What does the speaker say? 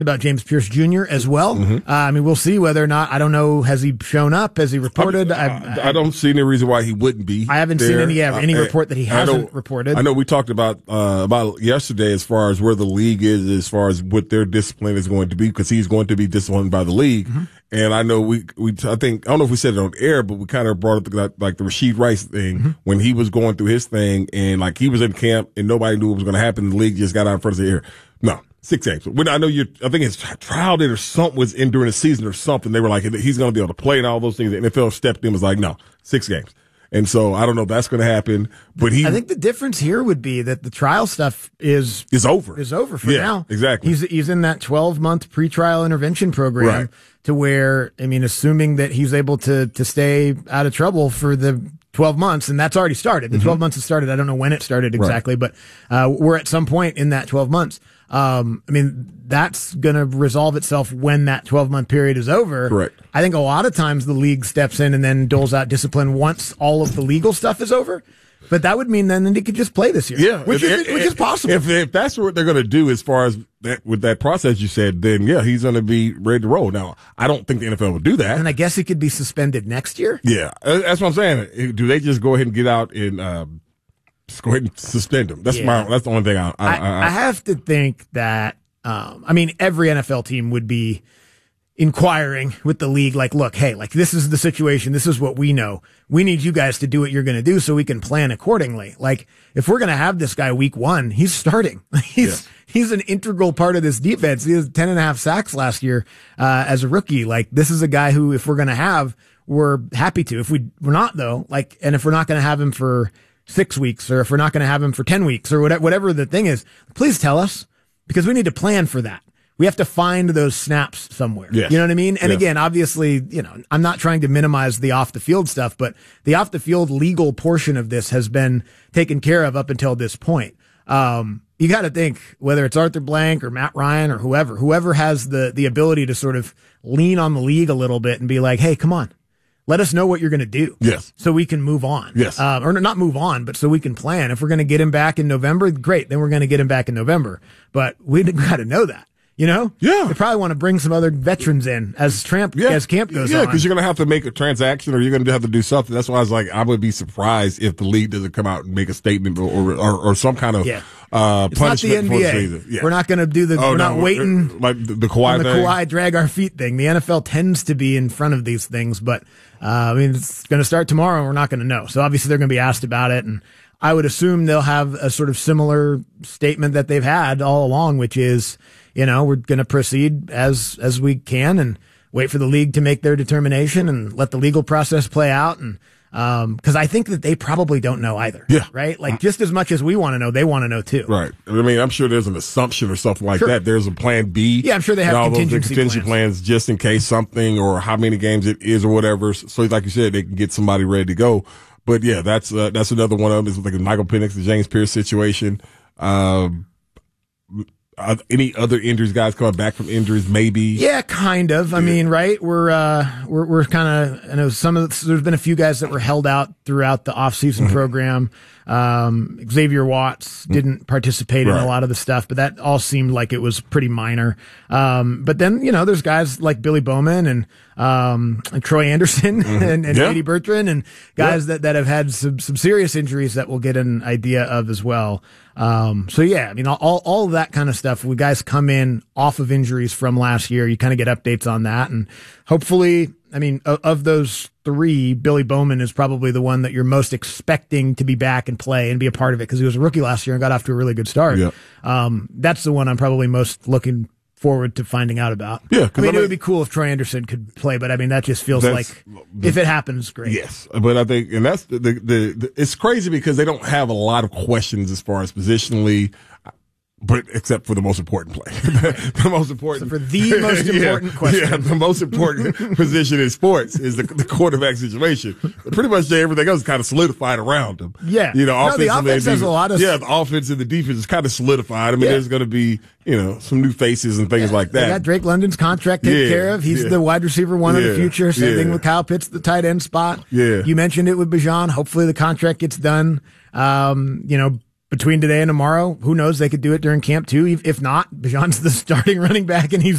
about James Pierce Jr. as well. I mean, we'll see whether or not, I don't know, has he shown up? Has he reported? I don't see any reason why he wouldn't be. I haven't seen any report that he hasn't reported. I know we talked about yesterday as far as where the league is, as far as what their discipline is going to be, because he's going to be disciplined by the league. And I know I don't know if we said it on air, but we kind of brought up like the Rashid Rice thing when he was going through his thing, and like he was in camp and nobody knew what was going to happen. The league just got out in front of the air. No. 6 games. When I know I think his trial date or something was in during the season or something. They were like, he's going to be able to play and all those things. The NFL stepped in and was like, no, 6 games. And so I don't know if that's going to happen, but I think the difference here would be that the trial stuff is over. Is over for now. Exactly. He's in that 12-month pretrial intervention program to where, I mean, assuming that he's able to stay out of trouble for the 12 months, and that's already started. The 12 months has started. I don't know when it started exactly, but we're at some point in that 12 months. I mean, that's going to resolve itself when that 12-month period is over. Correct. I think a lot of times the league steps in and then doles out discipline once all of the legal stuff is over. But that would mean then he could just play this year. Yeah. Which is possible. If that's what they're going to do as far as that, with that process you said, then yeah, he's going to be ready to roll. Now, I don't think the NFL would do that. And I guess he could be suspended next year. Yeah. That's what I'm saying. Do they just go ahead and get out and, just go ahead and suspend him? That's the only thing I have to think that, I mean, every NFL team would be inquiring with the league, like, look, hey, like, this is the situation. This is what we know. We need you guys to do what you're going to do so we can plan accordingly. Like, if we're going to have this guy week 1, he's starting. He's an integral part of this defense. He has 10.5 sacks last year, as a rookie. Like, this is a guy who, if we're going to have, we're happy to. If we're not, though, like, and if we're not going to have him for 6 weeks, or if we're not going to have him for 10 weeks, or whatever the thing is, please tell us, because we need to plan for that. We have to find those snaps somewhere. Yes. You know what I mean? And again, obviously, you know, I'm not trying to minimize the off the field stuff, but the off the field legal portion of this has been taken care of up until this point. You got to think, whether it's Arthur Blank or Matt Ryan or whoever has the ability to sort of lean on the league a little bit and be like, hey, come on. Let us know what you're going to do. Yes. So we can move on. Yes. Or not move on, but so we can plan. If we're going to get him back in November, great. Then we're going to get him back in November. But we got to know that. You know? Yeah. They probably want to bring some other veterans in as camp goes on. Yeah, because you're going to have to make a transaction, or you're going to have to do something. That's why I was like, I would be surprised if the league doesn't come out and make a statement or some kind of punishment. It's not the NBA. Yeah. We're not going to do we're not waiting like the Kawhi thing. Kawhi drag our feet thing. The NFL tends to be in front of these things, but I mean, it's going to start tomorrow and we're not going to know. So obviously they're going to be asked about it, and I would assume they'll have a sort of similar statement that they've had all along, which is, you know, we're going to proceed as we can and wait for the league to make their determination and let the legal process play out. And because I think that they probably don't know either. Yeah. Right? Like, just as much as we want to know, they want to know too. Right. I mean, I'm sure there's an assumption or something like that. There's a plan B. Yeah, I'm sure they have contingency plans just in case something, or how many games it is or whatever. So like you said, they can get somebody ready to go. But yeah, that's another one of them. It's like the Michael Penix, the James Pierce situation. Any other injuries, guys coming back from injuries, maybe? Yeah, kind of. I mean, right? We're kind of, I know there's been a few guys that were held out throughout the off-season program. Xavier Watts didn't participate in a lot of the stuff, but that all seemed like it was pretty minor. But then, you know, there's guys like Billy Bowman and Troy Anderson and Eddie Bertrand, and guys that have had some serious injuries that we'll get an idea of as well. So yeah, I mean, all of that kind of stuff. We guys come in off of injuries from last year. You kind of get updates on that, and hopefully, I mean, of those three, Billy Bowman is probably the one that you're most expecting to be back and play and be a part of it, because he was a rookie last year and got off to a really good start. Yeah. That's the one I'm probably most looking forward to finding out about. Yeah, I mean, it would be cool if Troy Anderson could play, but I mean, that just feels like if it happens, great. Yes, but I think, and that's the it's crazy because they don't have a lot of questions as far as positionally, but except for the most important play, the most important question. Yeah, the most important position in sports is the quarterback situation. Pretty much everything else is kind of solidified around him. Yeah, you know, the offense has a lot of. Yeah, the offense and the defense is kind of solidified. I mean, there's going to be, you know, some new faces and things like that. They got Drake London's contract taken care of. He's the wide receiver one of the future. Same thing with Kyle Pitts, the tight end spot. Yeah, you mentioned it with Bijan. Hopefully the contract gets done. You know, between today and tomorrow, who knows? They could do it during camp too. If not, Bijan's the starting running back and he's